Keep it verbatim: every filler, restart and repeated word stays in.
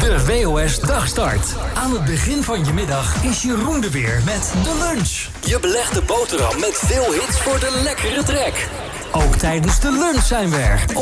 De W O S Dagstart. Aan het begin van je middag is Jeroen er weer met de lunch. Je belegde boterham met veel hits voor de lekkere trek. Ook tijdens de lunch zijn we er.